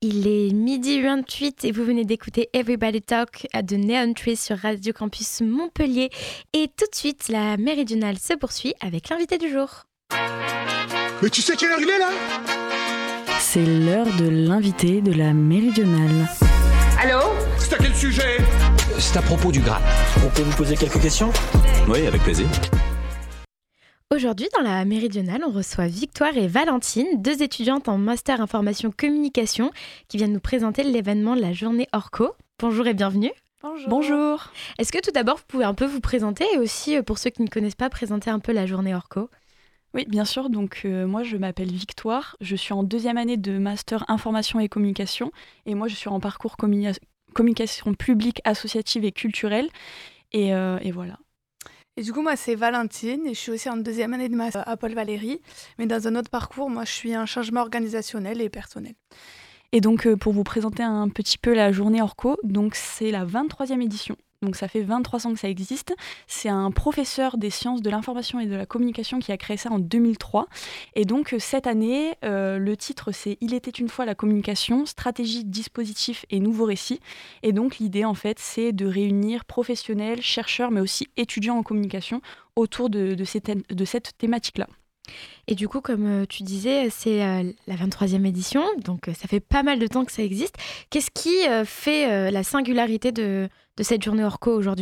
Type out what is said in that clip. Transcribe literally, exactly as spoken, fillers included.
Il est midi vingt-huit et vous venez d'écouter Everybody Talk de Neon Trees sur Radio Campus Montpellier. Et tout de suite, la méridionale se poursuit avec l'invité du jour. Mais tu sais quelle heure il est là ? C'est l'heure de l'invité de la méridionale. Allô ? C'est à quel sujet ? C'est à propos du Graal. On peut vous poser quelques questions ? Oui, avec plaisir. Aujourd'hui, dans la méridionale, on reçoit Victoire et Valentine, deux étudiantes en Master Information Communication, qui viennent nous présenter l'événement de la journée Orco. Bonjour et bienvenue. Bonjour. Bonjour. Est-ce que tout d'abord, vous pouvez un peu vous présenter et aussi, pour ceux qui ne connaissent pas, présenter un peu la journée Orco ? Oui, bien sûr. Donc, euh, moi, je m'appelle Victoire. Je suis en deuxième année de Master Information et Communication. Et moi, je suis en parcours communi- communication publique, associative et culturelle. Et, euh, et voilà. Et du coup, moi, c'est Valentine et je suis aussi en deuxième année de master à Paul Valéry. Mais dans un autre parcours, moi, je suis en changement organisationnel et personnel. Et donc, euh, pour vous présenter un petit peu la journée Orco, donc c'est la vingt-troisième édition. Donc ça fait vingt-trois ans que ça existe. C'est un professeur des sciences de l'information et de la communication qui a créé ça en deux mille trois. Et donc cette année, euh, le titre c'est « Il était une fois la communication, stratégie, dispositif et nouveaux récits ». Et donc l'idée en fait c'est de réunir professionnels, chercheurs mais aussi étudiants en communication autour de, de, ces thèmes- de cette thématique-là. Et du coup, comme tu disais, c'est euh, la vingt-troisième édition, donc euh, ça fait pas mal de temps que ça existe. Qu'est-ce qui euh, fait euh, la singularité de, de cette journée Orco aujourd'hui ?